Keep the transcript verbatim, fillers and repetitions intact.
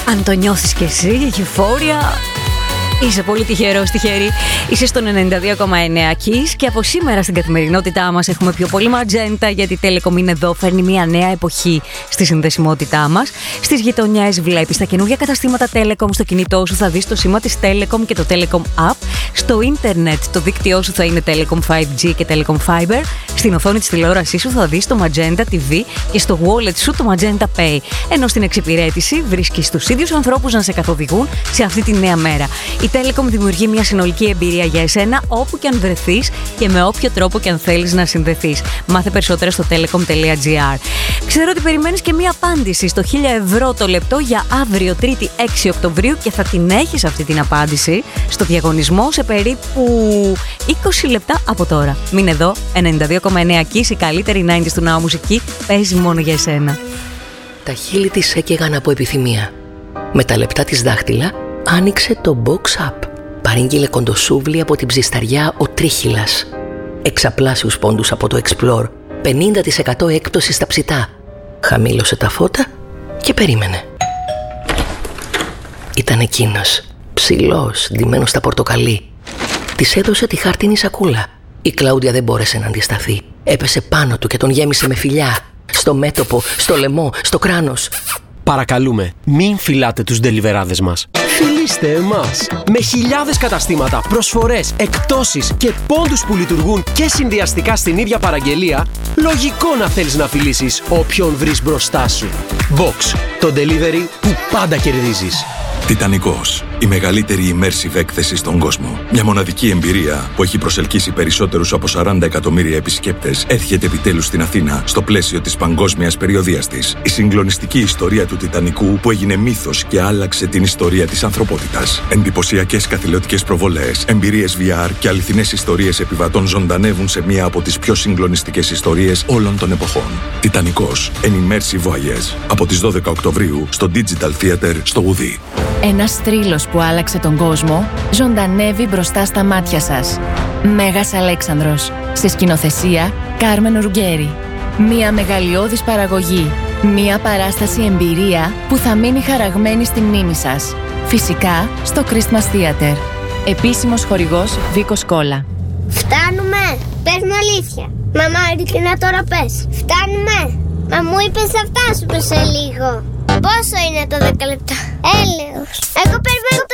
Αν το νιώθεις κι εσύ, Euphoria, είσαι πολύ τυχερός, τυχερή. Είσαι στον ενενήντα δύο κόμμα εννέα Kiss και από σήμερα στην καθημερινότητά μας έχουμε πιο πολύ Magenta, γιατί η Telecom είναι εδώ, φέρνει μια νέα εποχή στη συνδεσιμότητά μας. Στις γειτονιές βλέπεις τα καινούργια καταστήματα Telecom, στο κινητό σου θα δεις το σήμα της Telecom και το Telecom App. Στο ίντερνετ το δίκτυό σου θα είναι Telecom φάιβ τζι και Telecom Fiber. Στην οθόνη της τηλεόρασής σου θα δεις το Magenta τι βι και στο wallet σου το Magenta Pay. Ενώ στην εξυπηρέτηση βρίσκεις τους ίδιους ανθρώπους να σε καθοδηγούν σε αυτή τη νέα μέρα. Η Telecom δημιουργεί μια συνολική εμπειρία για εσένα όπου και αν βρεθείς και με όποιο τρόπο και αν θέλεις να συνδεθείς. Μάθε περισσότερα στο telecom τελεία gr. Ξέρω ότι περιμένεις και μια απάντηση στο χίλια ευρώ το λεπτό για αύριο Τρίτη έξι Οκτωβρίου και θα την έχεις αυτή την απάντηση στο διαγωνισμό σε περίπου είκοσι λεπτά από τώρα. Μείνε εδώ, ενενήντα δύο κόμμα εννέα Kiss, η καλύτερη ενενήντα του ναού μουσική παίζει μόνο για εσένα. Τα χείλη της έκαιγαν από επιθυμία. Με τα λεπτά της δάχτυλα άνοιξε το Box App. Παρήγγειλε κοντοσούβλι από την ψισταριά ο Τρίχυλας. Εξαπλάσιους πόντους από το Explore. πενήντα τοις εκατό έκπτωση στα ψητά. Χαμήλωσε τα φώτα και περίμενε. Ήταν εκείνος, ψηλός, ντυμένος στα πορτοκαλί. Της έδωσε τη χάρτινη σακούλα. Η Κλάουδια δεν μπόρεσε να αντισταθεί. Έπεσε πάνω του και τον γέμισε με φιλιά. Στο μέτωπο, στο λαιμό, στο κράνος. Παρακαλούμε, μην φυλάτε τους ντελιβεράδες μας. Φιλήστε εμάς! Με χιλιάδες καταστήματα, προσφορές, εκπτώσεις και πόντους που λειτουργούν και συνδυαστικά στην ίδια παραγγελία, λογικό να θέλεις να φιλήσεις όποιον βρεις μπροστά σου. Box, το delivery που πάντα κερδίζεις. Τιτανικός, η μεγαλύτερη immersive έκθεση στον κόσμο. Μια μοναδική εμπειρία που έχει προσελκύσει περισσότερους από σαράντα εκατομμύρια επισκέπτες έρχεται επιτέλους στην Αθήνα στο πλαίσιο της παγκόσμιας περιοδείας της. Η συγκλονιστική ιστορία του Τιτανικού που έγινε μύθος και άλλαξε την ιστορία της ανθρωπότητας. Εντυπωσιακές καθηλωτικές προβολές, εμπειρίες βι αρ και αληθινές ιστορίες επιβατών ζωντανεύουν σε μία από τις πιο συγκλονιστικές ιστορίες όλων των εποχών. Τιτανικός, an immersive voyage. Από τις δώδεκα Οκτωβρίου στο Digital Theater στο Γουδί. Ένας θρύλος που άλλαξε τον κόσμο ζωντανεύει μπροστά στα μάτια σας. Μέγας Αλέξανδρος. Σε σκηνοθεσία Κάρμεν Ρουγκέρι. Μια μεγαλειώδης παραγωγή. Μια παράσταση εμπειρία που θα μείνει χαραγμένη στη μνήμη σας. Φυσικά στο Christmas Theater. Επίσημος χορηγός Βίκος Κόλλα. Φτάνουμε! Πες μου αλήθεια. Μαμά, ειλικρινά τώρα πες. Φτάνουμε! Μα μου είπες αυτά σου σε λίγο. Πόσο είναι το δέκα λεπτά? Έλεος. Εγώ περιμένω